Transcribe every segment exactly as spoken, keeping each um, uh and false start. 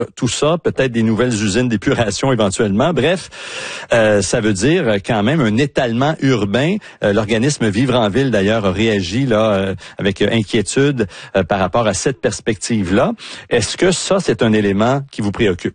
tout ça, peut-être des nouvelles usines d'épuration éventuellement. Bref, euh, ça veut dire quand même un étalement urbain. Euh, l'organisme Vivre en Ville, d'ailleurs, a réagi là euh, avec inquiétude euh, par rapport à cette perspective-là. Est-ce que ça, c'est un élément qui vous préoccupe?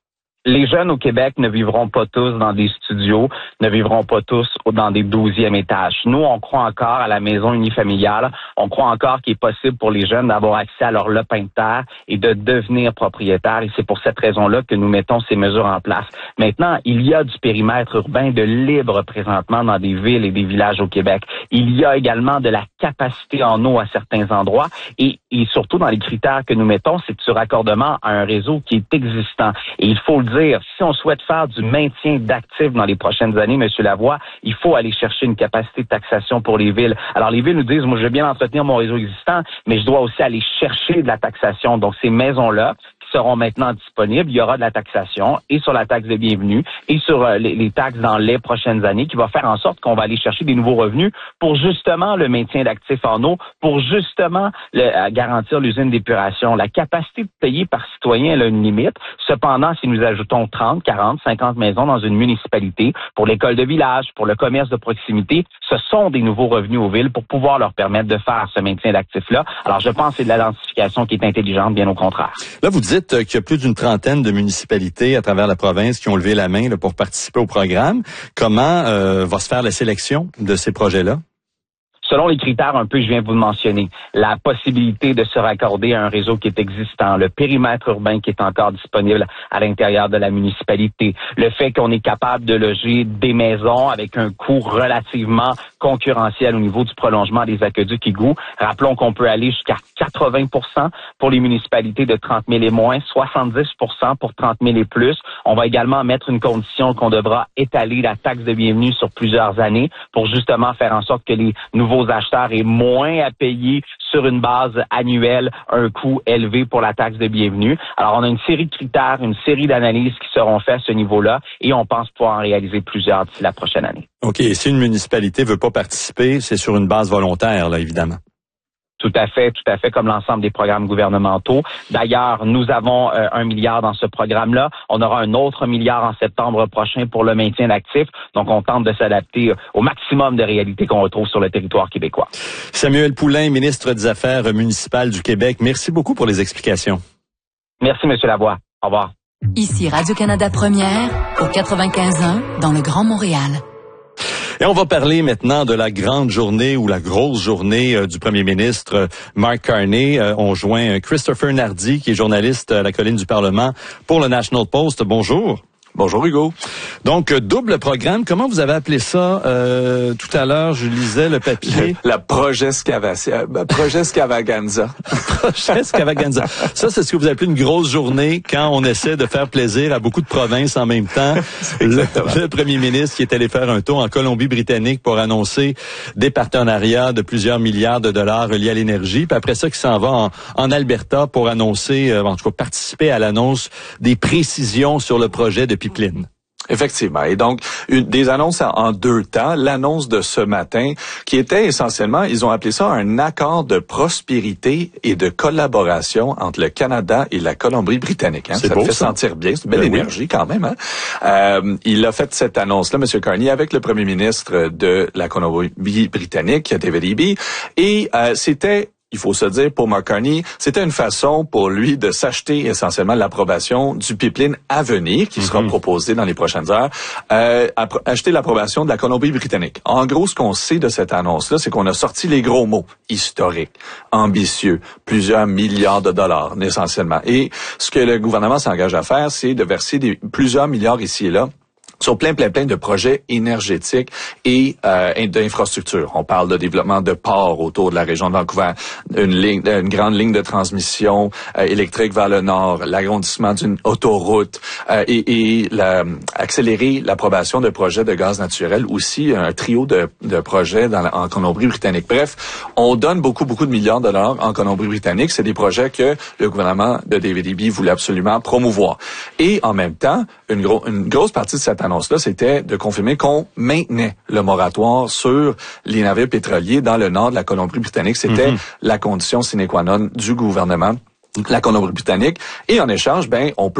Les jeunes au Québec ne vivront pas tous dans des studios, ne vivront pas tous dans des douzièmes étages. Nous, on croit encore à la maison unifamiliale. On croit encore qu'il est possible pour les jeunes d'avoir accès à leur lopin de terre et de devenir propriétaires. Et c'est pour cette raison-là que nous mettons ces mesures en place. Maintenant, il y a du périmètre urbain de libre présentement dans des villes et des villages au Québec. Il y a également de la capacité en eau à certains endroits et, et surtout dans les critères que nous mettons, c'est du raccordement à un réseau qui est existant. Et il faut le dire, si on souhaite faire du maintien d'actifs dans les prochaines années, M. Lavoie, il faut aller chercher une capacité de taxation pour les villes. Alors, les villes nous disent, moi, je veux bien entretenir mon réseau existant, mais je dois aussi aller chercher de la taxation. Donc, ces maisons-là, seront maintenant disponibles. Il y aura de la taxation et sur la taxe de bienvenue et sur euh, les, les taxes dans les prochaines années qui va faire en sorte qu'on va aller chercher des nouveaux revenus pour justement le maintien d'actifs en eau, pour justement le, euh, garantir l'usine d'épuration. La capacité de payer par citoyen, elle a une limite. Cependant, si nous ajoutons trente, quarante, cinquante maisons dans une municipalité, pour l'école de village, pour le commerce de proximité, ce sont des nouveaux revenus aux villes pour pouvoir leur permettre de faire ce maintien d'actifs-là. Alors, je pense que c'est de la densification qui est intelligente, bien au contraire. Là, vous dites qu'il y a plus d'une trentaine de municipalités à travers la province qui ont levé la main là, pour participer au programme. Comment euh, va se faire la sélection de ces projets-là? Selon les critères un peu je viens de vous le mentionner, la possibilité de se raccorder à un réseau qui est existant, le périmètre urbain qui est encore disponible à l'intérieur de la municipalité, le fait qu'on est capable de loger des maisons avec un coût relativement concurrentiel au niveau du prolongement des aqueducs égouts. Rappelons qu'on peut aller jusqu'à quatre-vingts pour cent pour les municipalités de trente mille et moins, soixante-dix pour cent pour trente mille et plus. On va également mettre une condition qu'on devra étaler la taxe de bienvenue sur plusieurs années pour justement faire en sorte que les nouveaux acheteurs aient moins à payer sur une base annuelle un coût élevé pour la taxe de bienvenue. Alors, on a une série de critères, une série d'analyses qui seront faites à ce niveau-là et on pense pouvoir en réaliser plusieurs d'ici la prochaine année. OK. Et si une municipalité veut pas participer, c'est sur une base volontaire, là, évidemment. Tout à fait, tout à fait, comme l'ensemble des programmes gouvernementaux. D'ailleurs, nous avons euh, un milliard dans ce programme-là. On aura un autre milliard en septembre prochain pour le maintien d'actifs. Donc, on tente de s'adapter euh, au maximum de réalités qu'on retrouve sur le territoire québécois. Samuel Poulin, ministre des Affaires municipales du Québec, merci beaucoup pour les explications. Merci, M. Lavoie. Au revoir. Ici Radio-Canada Première, au quatre-vingt-quinze un, dans le Grand Montréal. Et on va parler maintenant de la grande journée ou la grosse journée euh, du premier ministre euh, Mark Carney. Euh, on joint Christopher Nardi, qui est journaliste à la colline du Parlement pour le National Post. Bonjour. Bonjour Hugo. Donc, double programme. Comment vous avez appelé ça euh, tout à l'heure? Je lisais le papier. La progescavaganza. Progescavaganza. Progescavaganza. Ça, c'est ce que vous appelez une grosse journée quand on essaie de faire plaisir à beaucoup de provinces en même temps. Le, le premier ministre qui est allé faire un tour en Colombie-Britannique pour annoncer des partenariats de plusieurs milliards de dollars reliés à l'énergie. Puis après ça, qui s'en va en, en Alberta pour annoncer, euh, en tout cas participer à l'annonce des précisions sur le projet de pipeline. Effectivement. Et donc, une, des annonces en deux temps. L'annonce de ce matin, qui était essentiellement, ils ont appelé ça un accord de prospérité et de collaboration entre le Canada et la Colombie-Britannique. Hein? Ça beau, fait ça. sentir bien. C'est une belle ben énergie oui. quand même. Hein? Euh, il a fait cette annonce-là, M. Carney, avec le premier ministre de la Colombie-Britannique, David Eby. Et euh, c'était... Il faut se dire, pour Mark Carney, c'était une façon pour lui de s'acheter essentiellement l'approbation du pipeline à venir, qui mm-hmm. sera proposé dans les prochaines heures, euh, acheter l'approbation de la Colombie-Britannique. En gros, ce qu'on sait de cette annonce-là, c'est qu'on a sorti les gros mots, historique, ambitieux, plusieurs milliards de dollars, essentiellement. Et ce que le gouvernement s'engage à faire, c'est de verser des, plusieurs milliards ici et là sur plein, plein, plein de projets énergétiques et euh, d'infrastructures. On parle de développement de ports autour de la région de Vancouver, une ligne, une grande ligne de transmission euh, électrique vers le nord, l'agrandissement d'une autoroute euh, et, et la, accélérer l'approbation de projets de gaz naturel, aussi un trio de, de projets dans la, en Colombie-Britannique. Bref, on donne beaucoup, beaucoup de milliards de dollars en Colombie-Britannique. C'est des projets que le gouvernement de David Eby voulait absolument promouvoir. Et en même temps, une, gros, une grosse partie de cette annonce-là, c'était de confirmer qu'on maintenait le moratoire sur les navires pétroliers dans le nord de la Colombie-Britannique. C'était mm-hmm. la condition sine qua non du gouvernement de la Colombie-Britannique. Et en échange, ben, on peut